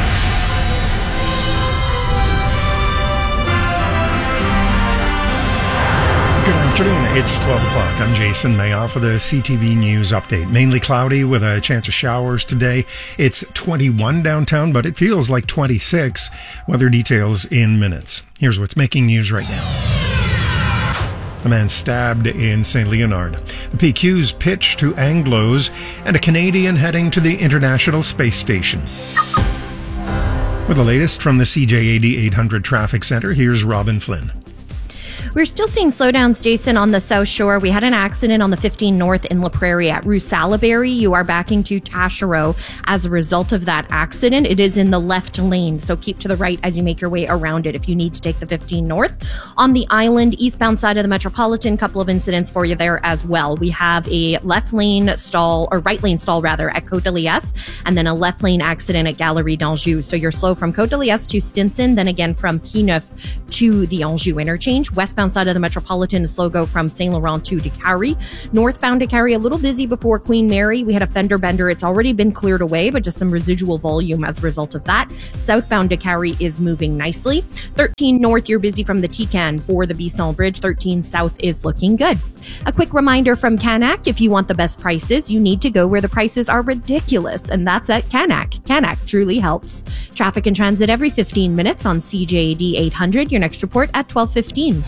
Good afternoon. It's twelve o'clock. I'm Jason Mayoff for the C T V News Update. Mainly cloudy with a chance of showers today. It's twenty-one downtown, but it feels like twenty-six. Weather details in minutes. Here's what's making news right now. A man stabbed in Saint Leonard. The P Q's pitch to Anglos and a Canadian heading to the International Space Station. With the latest from the C J A D eight hundred Traffic Center, here's Robin Flynn. We're still seeing slowdowns, Jason, on the South Shore. We had an accident on the fifteen North in La Prairie at Rue Salaberry. You are backing to Taschereau as a result of that accident. It is in the left lane, so keep to the right as you make your way around it if you need to take the fifteen North. On the island, eastbound side of the Metropolitan, couple of incidents for you there as well. We have a left lane stall, or right lane stall rather, at Côte de Liesse, and then a left lane accident at Galerie d'Anjou. So you're slow from Côte de Liesse to Stinson, then again from P-Neuf to the Anjou interchange. Westbound side of the Metropolitan is slow go from Saint Laurent to Décarie. Northbound Décarie, a little busy before Queen Mary. We had a fender bender. It's already been cleared away, but just some residual volume as a result of that. Southbound Décarie is moving nicely. thirteen North, you're busy from the Tican for the Bisson Bridge. thirteen South is looking good. A quick reminder from Canac, if you want the best prices, you need to go where the prices are ridiculous, and that's at Canac. Canac truly helps. Traffic and transit every fifteen minutes on C J A D eight hundred. Your next report at twelve fifteen.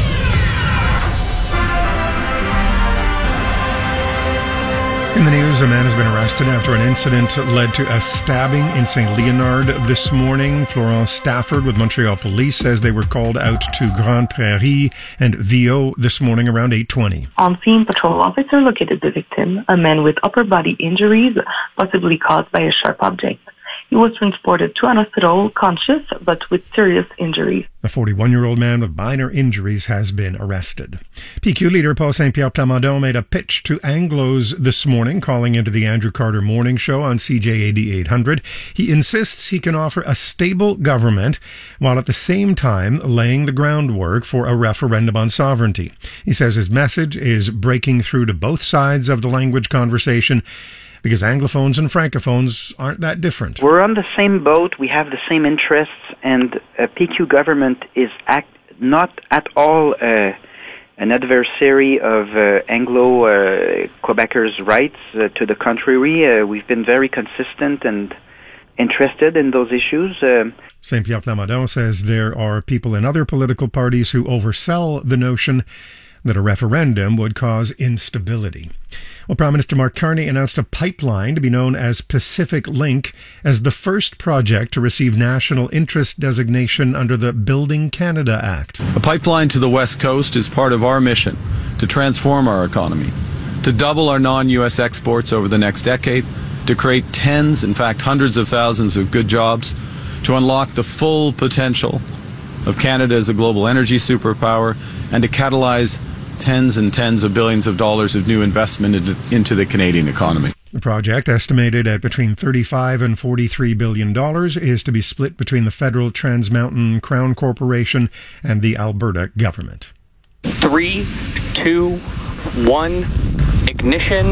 In the news, a man has been arrested after an incident led to a stabbing in Saint Leonard this morning. Florence Stafford with Montreal Police says they were called out to Grande Prairie and Viau this morning around eight twenty. On scene, patrol officer located the victim, a man with upper body injuries, possibly caused by a sharp object. He was transported to an hospital, conscious, but with serious injuries. A forty-one-year-old man with minor injuries has been arrested. P Q leader Paul Saint-Pierre Plamondon made a pitch to Anglos this morning, calling into the Andrew Carter Morning Show on C J A D eight hundred. He insists he can offer a stable government while at the same time laying the groundwork for a referendum on sovereignty. He says his message is breaking through to both sides of the language conversation, because Anglophones and Francophones aren't that different. We're on the same boat, we have the same interests, and a P Q government is act, not at all uh, an adversary of uh, Anglo uh, Quebecers' rights. Uh, to the contrary, uh, we've been very consistent and interested in those issues. Uh, Saint-Pierre Plamondon says there are people in other political parties who oversell the notion that a referendum would cause instability. Well, Prime Minister Mark Carney announced a pipeline to be known as Pacific Link as the first project to receive national interest designation under the Building Canada Act. A pipeline to the West Coast is part of our mission to transform our economy, to double our non-U S exports over the next decade, to create tens, in fact hundreds of thousands of good jobs, to unlock the full potential of Canada as a global energy superpower, and to catalyze tens and tens of billions of dollars of new investment into, into the Canadian economy. The project, estimated at between thirty-five and forty-three billion dollars, is to be split between the federal Trans Mountain Crown Corporation and the Alberta government. Three, two, one, ignition,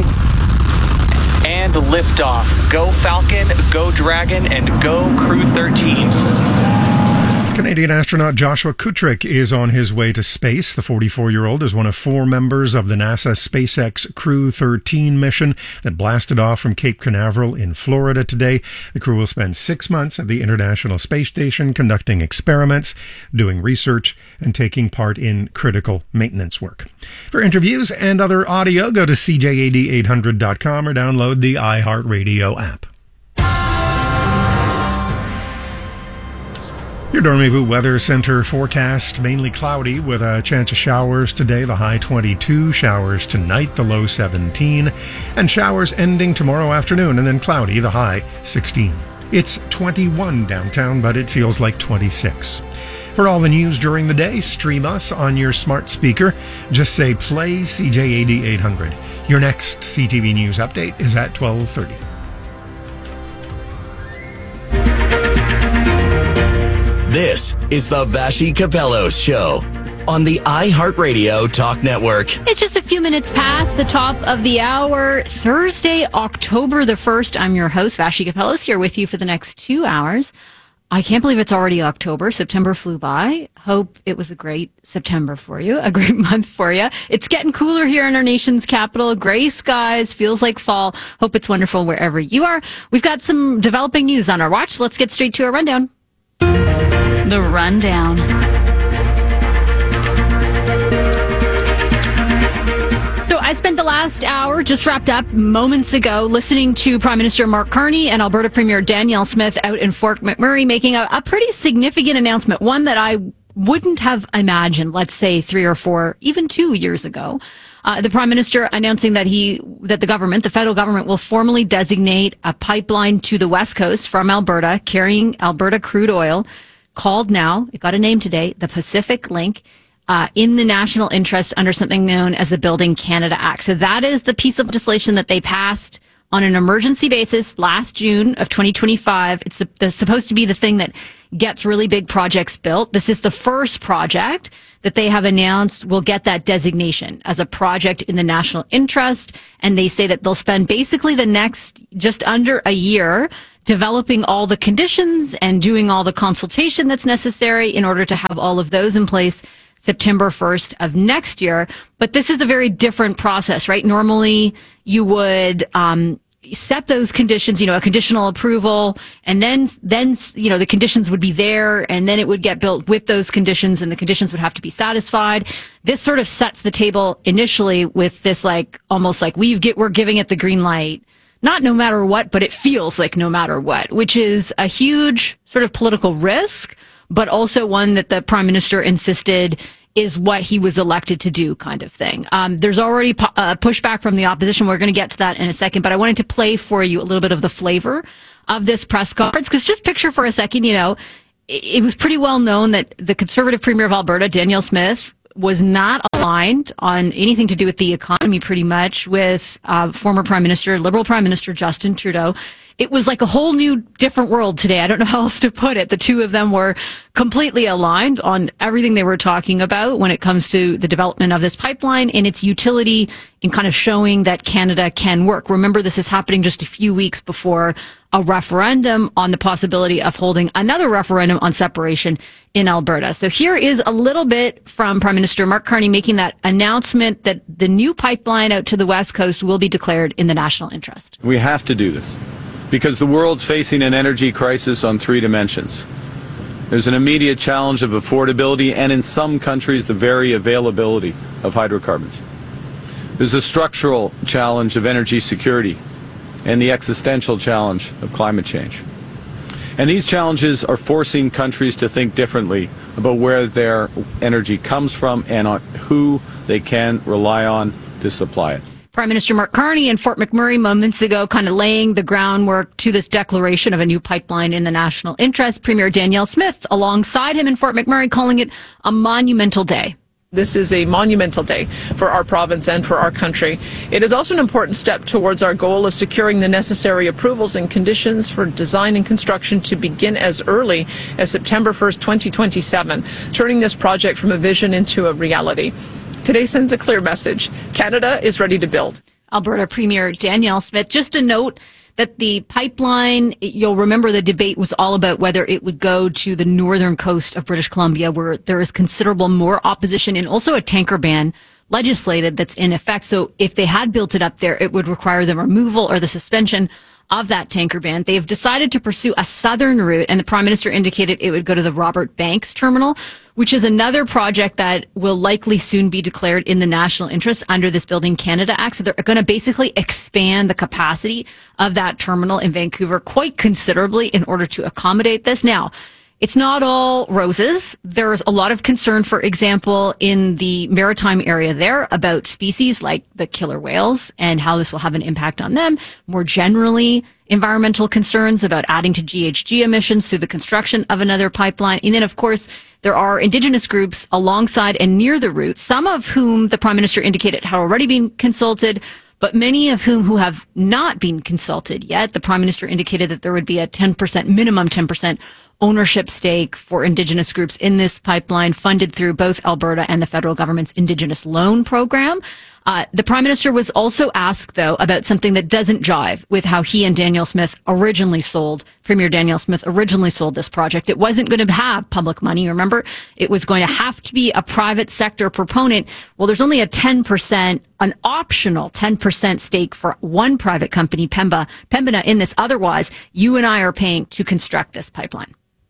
and liftoff. Go Falcon, go Dragon, and go Crew thirteen. Canadian astronaut Joshua Kutrick is on his way to space. The forty-four-year-old is one of four members of the NASA SpaceX Crew thirteen mission that blasted off from Cape Canaveral in Florida today. The crew will spend six months at the International Space Station conducting experiments, doing research, and taking part in critical maintenance work. For interviews and other audio, go to C J A D eight hundred dot com or download the iHeartRadio app. Your Dormez-vous Weather Center forecast, mainly cloudy with a chance of showers today, the high twenty-two, showers tonight, the low seventeen, and showers ending tomorrow afternoon, and then cloudy, the high sixteen. It's twenty-one downtown, but it feels like twenty-six. For all the news during the day, stream us on your smart speaker. Just say play C J A D eight hundred. Your next C T V News update is at twelve thirty. This is the Vashi Capellos Show on the iHeartRadio Talk Network. It's just a few minutes past the top of the hour, Thursday, October the first. I'm your host, Vashi Capellos, here with you for the next two hours. I can't believe it's already October. September flew by. Hope it was a great September for you, a great month for you. It's getting cooler here in our nation's capital. Gray skies, feels like fall. Hope it's wonderful wherever you are. We've got some developing news on our watch. Let's get straight to a rundown. The Rundown. So I spent the last hour, just wrapped up moments ago, listening to Prime Minister Mark Carney and Alberta Premier Danielle Smith out in Fort McMurray making a, a pretty significant announcement, one that I wouldn't have imagined, let's say, three or four, even two years ago. Uh, the Prime Minister announcing that he, that the government, the federal government, will formally designate a pipeline to the West Coast from Alberta, carrying Alberta crude oil, called now, it got a name today, the Pacific Link, uh, in the national interest under something known as the Building Canada Act. So that is the piece of legislation that they passed on an emergency basis last June of twenty twenty-five. It's, the, the, supposed to be the thing that gets really big projects built. This is the first project that they have announced will get that designation as a project in the national interest. And they say that they'll spend basically the next just under a year developing all the conditions and doing all the consultation that's necessary in order to have all of those in place September first of next year. But this is a very different process, right? Normally you would, um, set those conditions, you know, a conditional approval, and then, then, you know, the conditions would be there, and then it would get built with those conditions, and the conditions would have to be satisfied. This sort of sets the table initially with this, like, almost like we get, we're giving it the green light. Not no matter what, but it feels like no matter what, which is a huge sort of political risk, but also one that the Prime Minister insisted is what he was elected to do, kind of thing. Um, there's already pu- uh, pushback from the opposition. We're going to get to that in a second, but I wanted to play for you a little bit of the flavor of this press conference, because just picture for a second, you know, it, it was pretty well known that the Conservative Premier of Alberta, Danielle Smith, was not aligned on anything to do with the economy pretty much with uh, former Prime Minister, Liberal Prime Minister Justin Trudeau. It was like a whole new different world today. I don't know how else to put it. The two of them were completely aligned on everything they were talking about when it comes to the development of this pipeline and its utility in kind of showing that Canada can work. Remember, this is happening just a few weeks before a referendum on the possibility of holding another referendum on separation in Alberta. So here is a little bit from Prime Minister Mark Carney making that announcement that the new pipeline out to the West Coast will be declared in the national interest. We have to do this because the world's facing an energy crisis on three dimensions. There's an immediate challenge of affordability and in some countries the very availability of hydrocarbons. There's a structural challenge of energy security and the existential challenge of climate change. And these challenges are forcing countries to think differently about where their energy comes from and on who they can rely on to supply it. Prime Minister Mark Carney in Fort McMurray moments ago kind of laying the groundwork to this declaration of a new pipeline in the national interest. Premier Danielle Smith alongside him in Fort McMurray calling it a monumental day. This is a monumental day for our province and for our country. It is also an important step towards our goal of securing the necessary approvals and conditions for design and construction to begin as early as September first, twenty twenty-seven, turning this project from a vision into a reality. Today sends a clear message. Canada is ready to build. Alberta Premier Danielle Smith, just a note that the pipeline, you'll remember the debate was all about whether it would go to the northern coast of British Columbia, where there is considerable more opposition and also a tanker ban legislated that's in effect. So if they had built it up there, it would require the removal or the suspension of that tanker ban. They have decided to pursue a southern route, and the Prime Minister indicated it would go to the Robert Banks terminal, which is another project that will likely soon be declared in the national interest under this Building Canada Act. So they're going to basically expand the capacity of that terminal in Vancouver quite considerably in order to accommodate this. Now, It's not all roses. There's a lot of concern, for example, in the maritime area there about species like the killer whales and how this will have an impact on them. More generally, environmental concerns about adding to G H G emissions through the construction of another pipeline. And then, of course, there are Indigenous groups alongside and near the route, some of whom the Prime Minister indicated had already been consulted, but many of whom who have not been consulted yet. The Prime Minister indicated that there would be a ten percent, minimum ten percent ownership stake for Indigenous groups in this pipeline, funded through both Alberta and the federal government's Indigenous loan program. Uh, the Prime Minister was also asked, though, about something that doesn't jive with how he and Danielle Smith originally sold, Premier Danielle Smith originally sold this project. It wasn't going to have public money, remember? It was going to have to be a private sector proponent. Well, there's only a ten percent, an optional ten percent stake for one private company, Pemba, Pembina, in this. Otherwise, you and I are paying to construct this pipeline.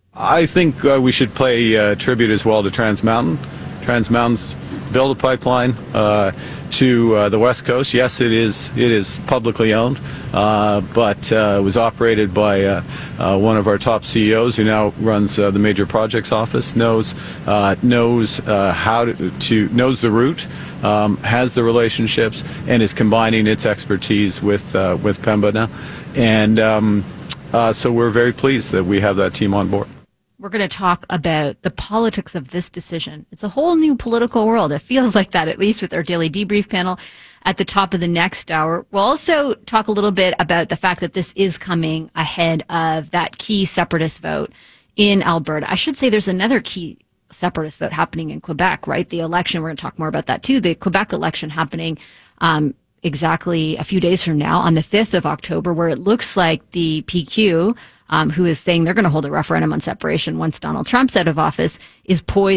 I think uh, we should pay uh, tribute as well to Trans Mountain. Trans Mountain's build a pipeline uh, to uh, the West Coast. Yes, it is it is publicly owned, uh, but uh, it was operated by uh, uh, one of our top C E Os who now runs uh, the Major Projects Office. knows uh, knows uh, how to, to knows the route, um, has the relationships, and is combining its expertise with uh, with Pembina, and um, uh, so we're very pleased that we have that team on board. We're going to talk about the politics of this decision. It's a whole new political world. It feels like that, at least with our daily debrief panel at the top of the next hour. We'll also talk a little bit about the fact that this is coming ahead of that key separatist vote in Alberta. I should say there's another key separatist vote happening in Quebec, right? The election, we're going to talk more about that too. The Quebec election happening um, exactly a few days from now on the fifth of October, where it looks like the P Q, Um, who is saying they're going to hold a referendum on separation once Donald Trump's out of office, is poised